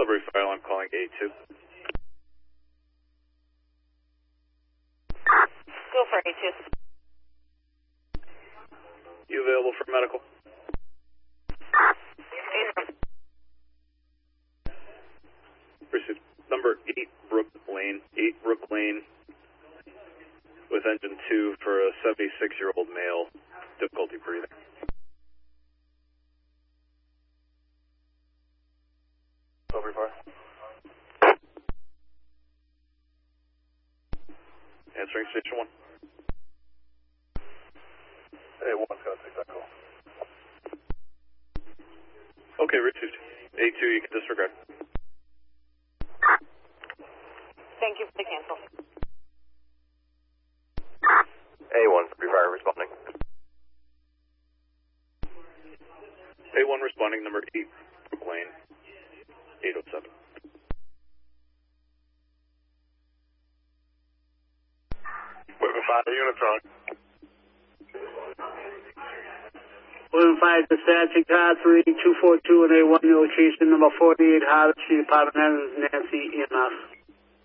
Sudbury Fire Alarm calling A2. Go for A2. You available for medical? Received. Number 8 Brook Lane, with engine 2 for a 76-year-old male, difficulty breathing. Sudbury Fire. Answering station 1. A1's got to take that call. Okay, received. A2, you can disregard. Thank you for the cancel. A1, Sudbury Fire responding. A1 responding, number 8 Brook Lane, 807. Moving 5 units on. Moving 5 dispatching car 3242 and A1 location number 48 Harley Street, Apartment Nancy EMS.